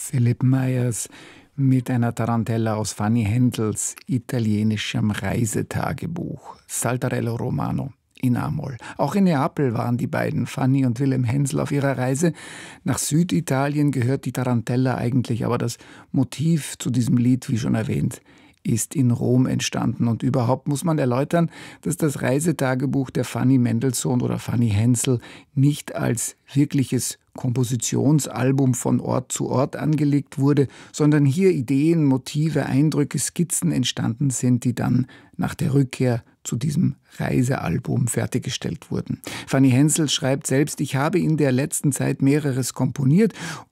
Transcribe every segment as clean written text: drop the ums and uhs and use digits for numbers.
Philipp Meyers mit einer Tarantella aus Fanny Hendels italienischem Reisetagebuch, Saltarello Romano in A-Moll. Auch in Neapel waren die beiden, Fanny und Wilhelm Hensel, auf ihrer Reise. Nach Süditalien gehört die Tarantella eigentlich, aber das Motiv zu diesem Lied, wie schon erwähnt, ist in Rom entstanden. Und überhaupt muss man erläutern, dass das Reisetagebuch der Fanny Mendelssohn oder Fanny Hensel nicht als wirkliches Kompositionsalbum von Ort zu Ort angelegt wurde, sondern hier Ideen, Motive, Eindrücke, Skizzen entstanden sind, die dann nach der Rückkehr zu diesem Reisealbum fertiggestellt wurden. Fanny Hensel schreibt selbst: Ich habe in der letzten Zeit mehreres komponiert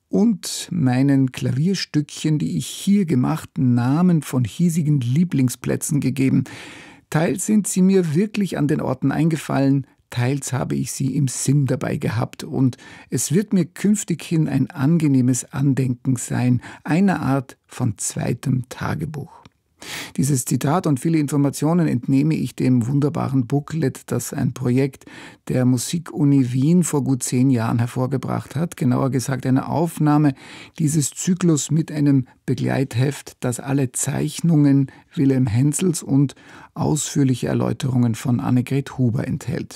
und meinen Klavierstückchen, die ich hier gemacht, Namen von hiesigen Lieblingsplätzen gegeben. Teils sind sie mir wirklich an den Orten eingefallen, teils habe ich sie im Sinn dabei gehabt, und es wird mir künftig hin ein angenehmes Andenken sein, eine Art von zweitem Tagebuch. Dieses Zitat und viele Informationen entnehme ich dem wunderbaren Booklet, das ein Projekt der Musikuni Wien vor gut 10 Jahren hervorgebracht hat. Genauer gesagt eine Aufnahme dieses Zyklus mit einem Begleitheft, das alle Zeichnungen Wilhelm Hensels und ausführliche Erläuterungen von Annegret Huber enthält.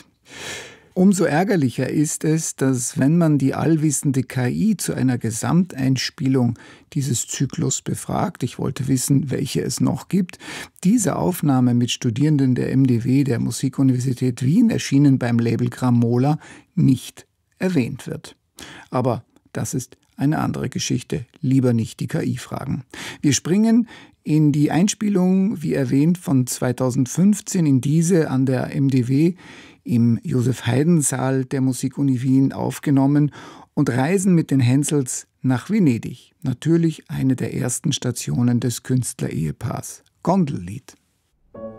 Umso ärgerlicher ist es, dass, wenn man die allwissende KI zu einer Gesamteinspielung dieses Zyklus befragt, ich wollte wissen, welche es noch gibt, diese Aufnahme mit Studierenden der MDW der Musikuniversität Wien, erschienen beim Label Gramola, nicht erwähnt wird. Aber das ist eine andere Geschichte. Lieber nicht die KI fragen. Wir springen in die Einspielung, wie erwähnt, von 2015, in diese an der MDW im Josef-Haydn-Saal der Musikuni Wien aufgenommen, und reisen mit den Hensels nach Venedig. Natürlich eine der ersten Stationen des Künstlerehepaars. Gondellied.